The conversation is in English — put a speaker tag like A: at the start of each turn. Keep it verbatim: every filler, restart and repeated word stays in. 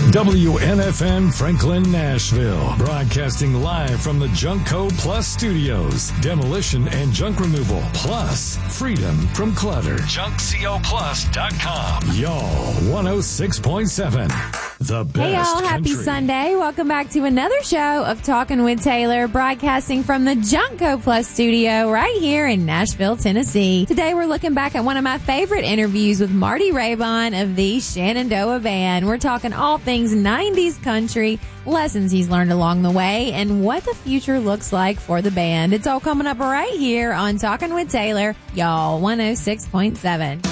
A: W N F N Franklin, Nashville. Broadcasting live from the Junkco Plus studios. Demolition and junk removal. Plus, freedom from clutter. junk co plus dot com. Y'all, one oh six point seven. The best
B: Hey, y'all. Happy
A: country.
B: Sunday. Welcome back to another show of Talking with Taylor, broadcasting from the Junkco Plus studio right here in Nashville, Tennessee. Today, we're looking back at one of my favorite interviews with Marty Raybon of the Shenandoah Band. We're talking all things nineties country, lessons he's learned along the way, and what the future looks like for the band. It's all coming up right here on Talking with Taylor, y'all, one oh six point seven.